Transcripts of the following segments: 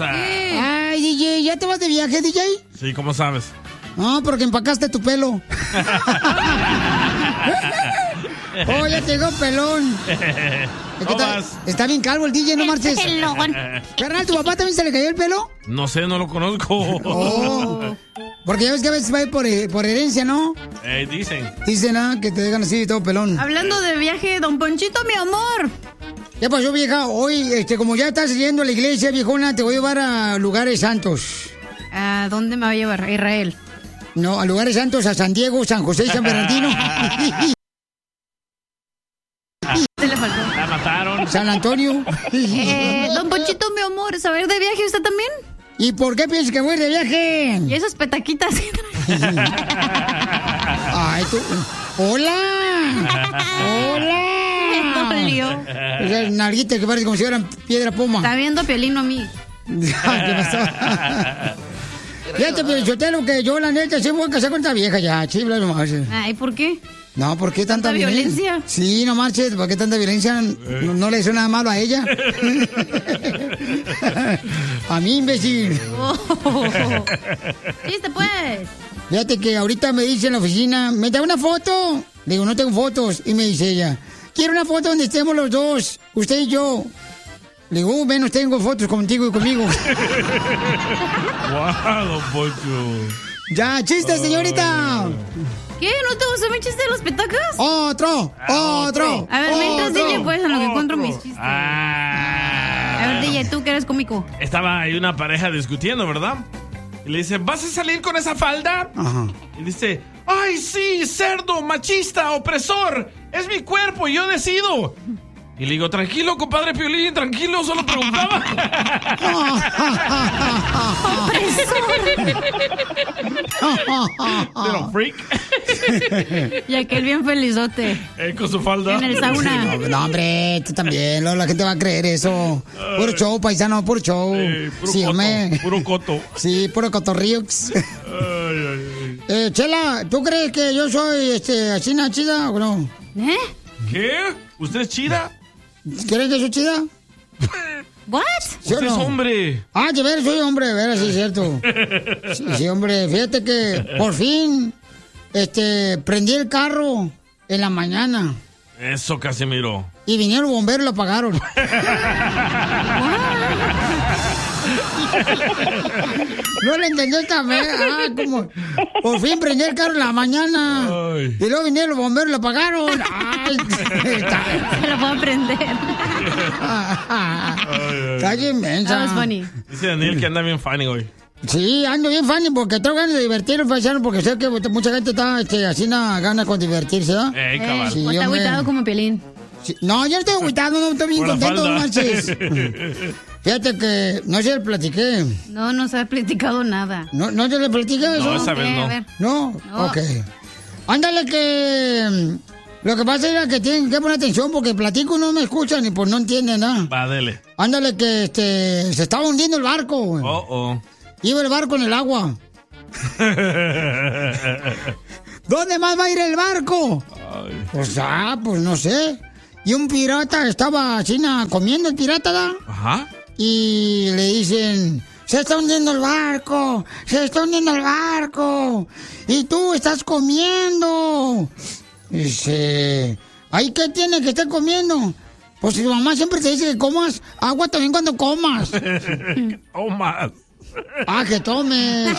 cosa. Ay, DJ, ¿ya te vas de viaje, DJ? Sí, ¿cómo sabes? No, porque empacaste tu pelo. Oh, ya te llegó pelón. Está bien calvo el DJ, no marches. Pelón. Carnal, ¿tu papá también se le cayó el pelo? No sé, no lo conozco. Oh, porque ya ves que a veces va a ir por herencia, ¿no? Dicen. Dicen, que te dejan así todo pelón. Hablando de viaje, don Ponchito, mi amor. ¿Qué pasó, vieja? Hoy, como ya estás yendo a la iglesia, viejona, te voy a llevar a lugares santos. ¿A dónde me va a llevar? ¿A Israel? No, a lugares santos, a San Diego, San José y San Bernardino. Le faltó. La mataron. San Antonio. Don Ponchito, mi amor, ¿saber de viaje usted también? ¿Y por qué piensas que voy de viaje? Y esas petaquitas. Ay, tú. ¡Hola! ¡Hola! Me dolió. Esas nalguitas que parecen como si fueran piedra puma. Está viendo a Piolín, no a mí. ¿Qué pasó? Fíjate, pero yo te lo que yo, la neta, sí me voy a casar con esta vieja ya, chifla nomás. Ay, ¿por qué? No, ¿por qué tanta violencia? Sí, no marches, ¿por qué tanta violencia? No le hizo nada malo a ella. A mí, imbécil. Chiste, pues. Fíjate que ahorita me dice en la oficina, ¿me da una foto? Le digo, no tengo fotos. Y me dice ella, quiero una foto donde estemos los dos, usted y yo. Le digo, menos tengo fotos contigo y conmigo. Wow, don Poncho. Ya, chiste, señorita. ¿Qué? ¿No te gustó mi chiste de los petacas? Otro. A ver, mientras DJ, pues, en lo que encuentro mis chistes. A ver, DJ, tú que eres cómico. Estaba ahí una pareja discutiendo, ¿verdad? Y le dice, ¿vas a salir con esa falda? Ajá. Y dice, ¡ay, sí, cerdo, machista, opresor! Es mi cuerpo y yo decido. Y le digo, tranquilo, compadre Piolín, tranquilo, solo preguntaba. Little freak. Y aquel bien felizote. Con su falda. En el sauna. No, hombre, tú también, la gente va a creer eso. Puro show, paisano, puro show. Puro Sí, coto, hombre. puro coto. Sí, puro cotorrío. Chela, ¿tú crees que yo soy así chida o no? ¿Eh? ¿Qué? ¿Usted es chida? ¿Crees que soy chida? ¿What? ¿Sí o Usted es no? hombre. Ah, de veras soy hombre, de veras, sí es cierto. Sí, hombre, fíjate que por fin, prendí el carro en la mañana. Eso, Casimiro. Y vinieron los bomberos y lo apagaron. No le entendí esta vez. Como por fin prendí el carro en la mañana. Ay. Y luego vinieron los bomberos y lo apagaron. Ay, Se lo puedo aprender. está bien inmensa. That was funny. Dice Daniel que anda bien funny hoy. Sí, ando bien funny porque tengo ganas de divertirme, paisano, porque sé que mucha gente está así gana con divertirse, ¿no? Cabal. Sí, O está hombre. agüitado como Piolín. Sí. No, yo no estoy agüitado, no estoy bien Por la contento, no falda. manches. Fíjate que no se le platiqué. No se ha platicado nada. ¿No te le platiqué eso? No, esa vez A no. ver. ¿No? No. Ok. Ándale que... Lo que pasa es que tienen que poner atención porque platico y no me escuchan y pues no entienden nada. Va, dele. Ándale que se estaba hundiendo el barco, güey. Oh. Iba el barco en el agua. ¿Dónde más va a ir el barco? Ay. Pues no sé. Y un pirata estaba así comiendo el pirata, ¿da? Ajá. Y le dicen, se está hundiendo el barco, se está hundiendo el barco. Y tú estás comiendo. Dice, ¿ay qué tiene que estar comiendo? Pues tu mamá siempre te dice que comas agua también cuando comas. Oh, más. Que tomes.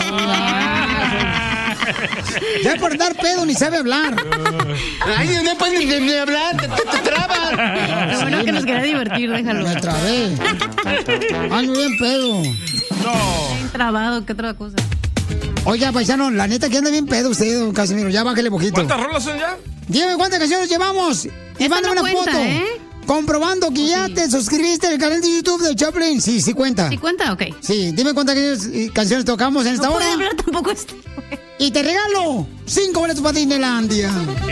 Ya por dar pedo ni sabe hablar. Ay, no puedes ni hablar, te trabas. Lo bueno que nos quería divertir, déjalo. Me trabé. Ando bien pedo. No. Bien trabado, ¿qué otra cosa? Oiga, paisano, la neta que anda bien pedo usted, don Casimiro. Ya bájale poquito. ¿Cuántas rolas son ya? Dígame cuántas canciones llevamos. Y mándame no una cuenta, foto. ¿eh? Comprobando que ya te suscribiste al canal de YouTube de Choplin. Sí, sí cuenta. ¿Sí cuenta? Ok. Sí, dime cuántas canciones tocamos en esta No hora. puede hablar tampoco este. Y te regalo 5 boletos para Disneylandia.